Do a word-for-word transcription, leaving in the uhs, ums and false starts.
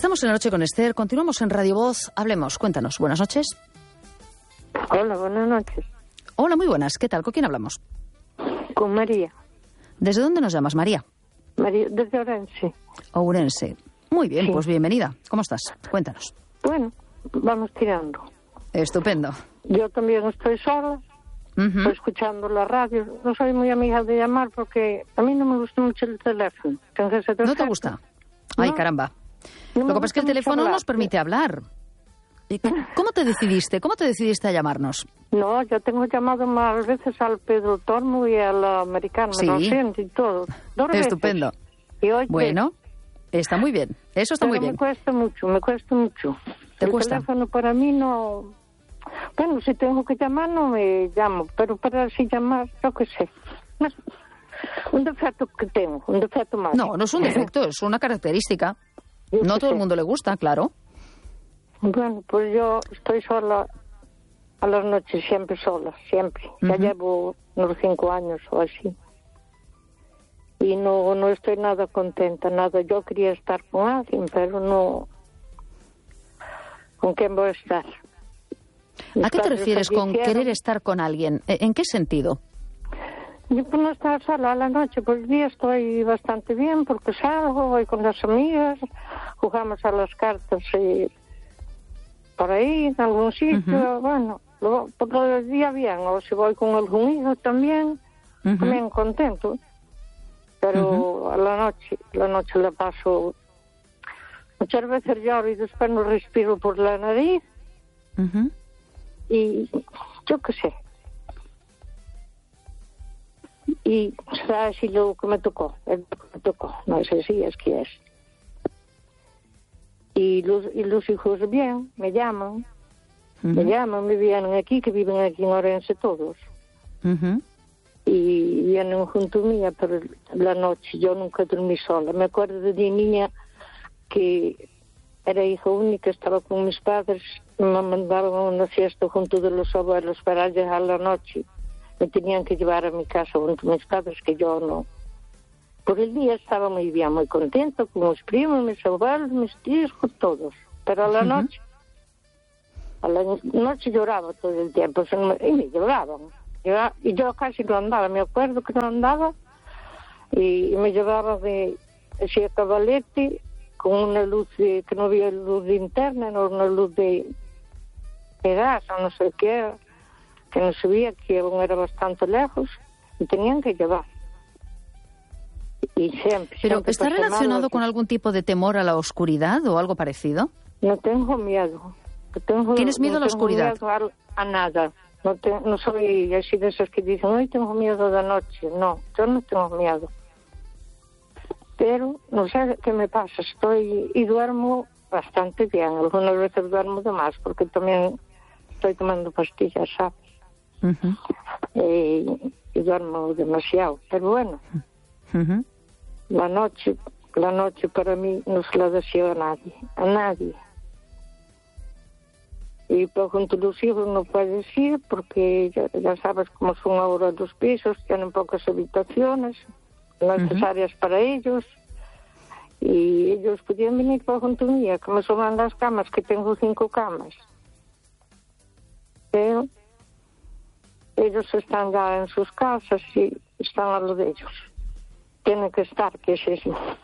Estamos en La Noche con Esther, continuamos en Radio Voz. Hablemos, cuéntanos. Buenas noches. Hola, buenas noches. Hola, muy buenas. ¿Qué tal? ¿Con quién hablamos? Con María. ¿Desde dónde nos llamas, María? María, desde Ourense. Ourense. Muy bien, Sí. pues bienvenida. ¿Cómo estás? Cuéntanos. Bueno, vamos tirando. Estupendo. Yo también estoy sola, Uh-huh. estoy escuchando la radio. No soy muy amiga de llamar porque a mí no me gusta mucho el teléfono. Entonces, ¿No te perfecto. gusta? Ay, No. caramba. No me Lo que pasa es que el gusta mucho teléfono hablar. nos permite hablar. ¿Y ¿Cómo te decidiste? ¿Cómo te decidiste a llamarnos? No, yo tengo llamado más veces al Pedro Tormo y al americano, Sí. me lo siento y todo. Dos veces. Estupendo. Y hoy Bueno, está muy bien. Eso está Pero muy bien. me cuesta mucho, me cuesta mucho. ¿Te el cuesta? teléfono para mí no... Bueno, si tengo que llamar no me llamo, pero para así llamar, yo qué sé. No sé. Un defecto que tengo, un defecto más. No, no es un defecto, es una característica. Yo No a qué todo el sé. mundo le gusta, claro. Bueno, pues yo estoy sola a las noches, siempre sola, siempre. Ya Ujú. llevo unos cinco años o así. Y no, no estoy nada contenta, nada. Yo quería estar con alguien, pero no... ¿Con quién voy a estar? Mis ¿A qué te padres refieres con fallecieron. querer estar con alguien? ¿En qué sentido? Yo por no estar sola a la noche, por el día estoy bastante bien porque salgo, voy con las amigas, jugamos a las cartas y por ahí, en algún sitio, Ujú. bueno, luego, por el día bien, o si voy con algún hijo también, Ujú. también contento. Pero Ujú. a la noche, la noche la paso, muchas veces lloro y después no respiro por la nariz Ujú. y yo qué sé. Y será así lo que me tocó, es lo que me tocó, no sé si es que es. Y los, y los hijos bien, me llaman, me Ujú. llaman, me vienen aquí, que viven aquí en Ourense todos. Ujú. Y vienen junto mía, pero la noche yo nunca dormí sola. Me acuerdo de mi niña que era hija única, estaba con mis padres, me mandaban a una fiesta junto de los abuelos para llegar la noche. Me tenían que llevar a mi casa junto a mis padres, que yo no. Por el día estaba muy bien, muy contento con mis primos, mis abuelos, mis tíos, con todos. Pero a la Ujú. noche, a la noche lloraba todo el tiempo, se me- y me lloraban. Llora- Y yo casi no andaba, me acuerdo que no andaba, y me llevaba de ese cabalete con una luz de, que no había luz de interna, no una luz de, de gas o no sé qué era, que no sabía, que aún era bastante lejos, y tenían que llevar. Y siempre, ¿Pero siempre está pasé relacionado mal, con algún tipo de temor a la oscuridad o algo parecido? No tengo miedo. No tengo, ¿Tienes miedo no a la tengo oscuridad? miedo a, a nada. No, te- no soy así de esas que dicen, hoy tengo miedo de la noche. No, yo no tengo miedo. Pero no sé qué me pasa. Estoy y duermo bastante bien. Algunas veces duermo de más porque también estoy tomando pastillas, ¿sabes? Ujú. Eh, y duermo demasiado. Pero bueno, Ujú. la noche, la noche para mí no se la deseo a nadie. A nadie. Y por junto a los hijos no puedes ir porque ya, ya sabes cómo son ahora los pisos, tienen pocas habitaciones, no necesarias para ellos. Y ellos podían venir por junto mía, que me suban las camas, que tengo cinco camas. Pero ellos están ya en sus casas y están a lo de ellos. Tienen que estar, que es eso.